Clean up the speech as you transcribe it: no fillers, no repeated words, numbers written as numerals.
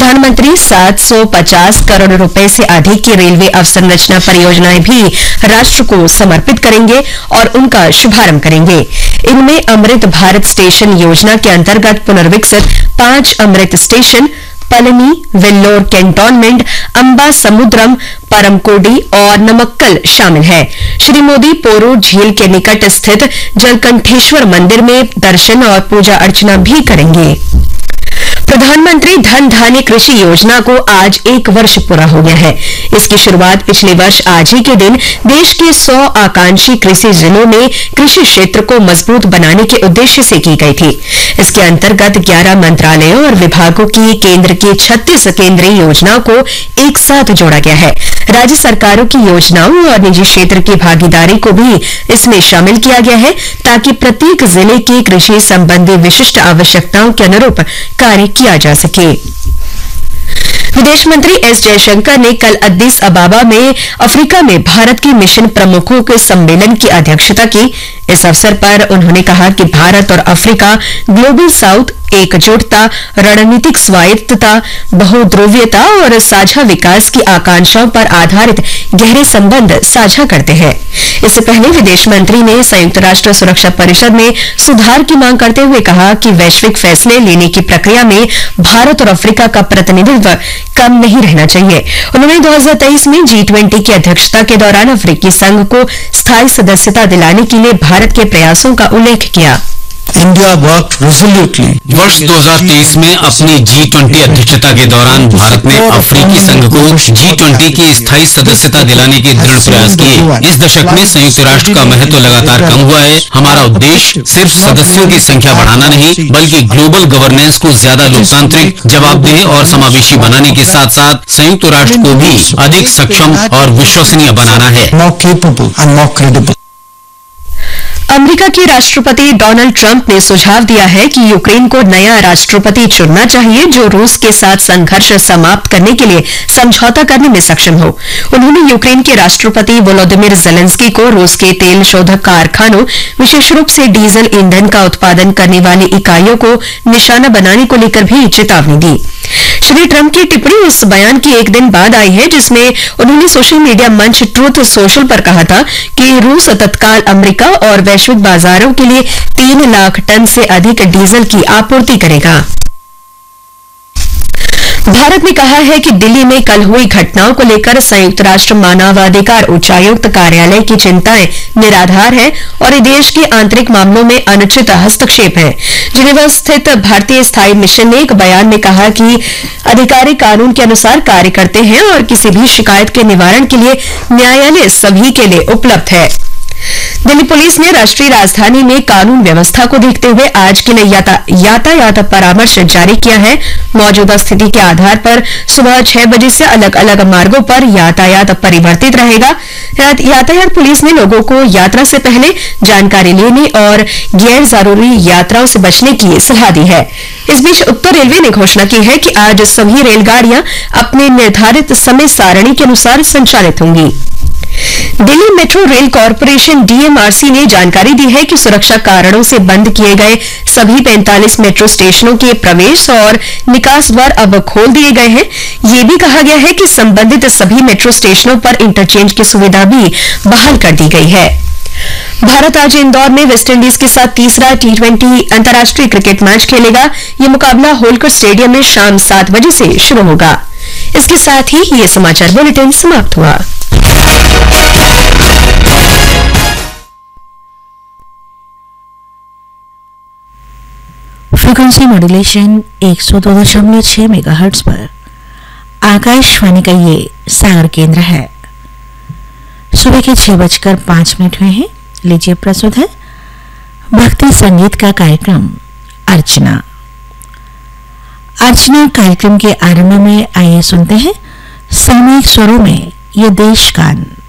प्रधानमंत्री 750 करोड़ रुपए से अधिक की रेलवे अवसंरचना परियोजनाएं भी राष्ट्र को समर्पित करेंगे और उनका शुभारंभ करेंगे। इनमें अमृत भारत स्टेशन योजना के अंतर्गत पुनर्विकसित 5 अमृत स्टेशन पलनी, वेल्लोर कैंटोनमेंट, अंबा समुद्रम, परमकोडी और नमक्कल शामिल है। श्री मोदी पोरूर झील के निकट स्थित जलकंठेश्वर मंदिर में दर्शन और पूजा अर्चना भी करेंगे। प्रधानमंत्री धन धान्य कृषि योजना को आज 1 वर्ष पूरा हो गया है। इसकी शुरुआत पिछले वर्ष आज ही के दिन देश के 100 आकांक्षी कृषि जिलों में कृषि क्षेत्र को मजबूत बनाने के उद्देश्य से की गई थी। इसके अंतर्गत 11 मंत्रालयों और विभागों की केंद्र की 36 केंद्रीय योजनाओं को एक साथ जोड़ा गया है। राज्य सरकारों की योजनाओं और निजी क्षेत्र की भागीदारी को भी इसमें शामिल किया गया है ताकि प्रत्येक जिले की कृषि संबंधी विशिष्ट आवश्यकताओं के अनुरूप कार्य किया जा सके। विदेश मंत्री एस जयशंकर ने कल अद्दीस अबाबा में अफ्रीका में भारत के मिशन प्रमुखों के सम्मेलन की अध्यक्षता की। इस अवसर पर उन्होंने कहा कि भारत और अफ्रीका ग्लोबल साउथ एकजुटता, रणनीतिक स्वायत्तता, बहुध्रुवीयता और साझा विकास की आकांक्षाओं पर आधारित गहरे संबंध साझा करते हैं। इससे पहले विदेश मंत्री ने संयुक्त राष्ट्र सुरक्षा परिषद में सुधार की मांग करते हुए कहा कि वैश्विक फैसले लेने की प्रक्रिया में भारत और अफ्रीका का प्रतिनिधित्व कम नहीं रहना चाहिए। उन्होंने 2023 में G20 की अध्यक्षता के दौरान अफ्रीकी संघ को स्थायी सदस्यता दिलाने के लिए भारत के प्रयासों का उल्लेख किया। India work रेजोल्यूटली। वर्ष 2023 में अपनी G20 अध्यक्षता के दौरान भारत ने अफ्रीकी संघ को G20 की स्थायी सदस्यता दिलाने के दृढ़ प्रयास किए। इस दशक में संयुक्त राष्ट्र का महत्व लगातार कम हुआ है। हमारा उद्देश्य सिर्फ सदस्यों की संख्या बढ़ाना नहीं, बल्कि ग्लोबल गवर्नेंस को ज्यादा लोकतांत्रिक, जवाबदेह और समावेशी बनाने के साथ साथ संयुक्त राष्ट्र को भी अधिक सक्षम और विश्वसनीय बनाना है। अमेरिका के राष्ट्रपति डोनाल्ड ट्रंप ने सुझाव दिया है कि यूक्रेन को नया राष्ट्रपति चुनना चाहिए जो रूस के साथ संघर्ष समाप्त करने के लिए समझौता करने में सक्षम हो। उन्होंने यूक्रेन के राष्ट्रपति वोलोदिमिर ज़ेलेंस्की को रूस के तेल शोधक कारखानों, विशेष रूप से डीजल ईंधन का उत्पादन करने वाली इकाइयों को निशाना बनाने को लेकर भी चेतावनी दी। श्री ट्रंप की टिप्पणी उस बयान की एक दिन बाद आई है जिसमें उन्होंने सोशल मीडिया मंच ट्रूथ सोशल पर कहा था कि रूस तत्काल अमेरिका और वैश्विक बाजारों के लिए 3 लाख टन से अधिक डीजल की आपूर्ति करेगा। भारत ने कहा है कि दिल्ली में कल हुई घटनाओं को लेकर संयुक्त राष्ट्र मानवाधिकार उच्चायुक्त कार्यालय की चिंताएं निराधार है और देश के आंतरिक मामलों में अनुचित हस्तक्षेप है। जिनेवा स्थित भारतीय स्थायी मिशन ने एक बयान में कहा कि अधिकारी कानून के अनुसार कार्य करते हैं और किसी भी शिकायत के निवारण के लिए न्यायालय सभी के लिए उपलब्ध है। दिल्ली पुलिस ने राष्ट्रीय राजधानी में कानून व्यवस्था को देखते हुए आज के लिए यातायात परामर्श जारी किया है। मौजूदा स्थिति के आधार पर सुबह 6 बजे से अलग अलग मार्गों पर यातायात परिवर्तित रहेगा। यातायात पुलिस ने लोगों को यात्रा से पहले जानकारी लेने और गैर जरूरी यात्राओं से बचने की सलाह दी है। इस बीच उत्तर रेलवे ने घोषणा की है कि आज सभी रेलगाड़ियां अपने निर्धारित समय सारणी के अनुसार संचालित होंगी। Delhi metro rail corporation DMRC ने जानकारी दी है कि सुरक्षा कारणों से बंद किए गए सभी 45 मेट्रो स्टेशनों के प्रवेश और निकास द्वार अब खोल दिए गए हैं। यह भी कहा गया है कि संबंधित सभी मेट्रो स्टेशनों पर इंटरचेंज की सुविधा भी बहाल कर दी गई है। भारत आज इंदौर में वेस्टइंडीज के साथ तीसरा T20 अंतर्राष्ट्रीय क्रिकेट मैच खेलेगा। यह मुकाबला होलकर स्टेडियम में शाम 7 बजे से शुरू होगा। इसके साथ ही ये समाचार बुलेटिन समाप्त हुआ। फ्रीक्वेंसी मॉड्यूलेशन 102.6 मेगाहर्ट्ज पर आकाशवाणी का ये सागर केंद्र है। सुबह के 6:05 हुए हैं। लीजिए प्रस्तुत है भक्ति संगीत का कार्यक्रम अर्चना। अर्चना कार्यक्रम के आरंभ में आइए सुनते हैं सामूहिक स्वरों में ये देश गान।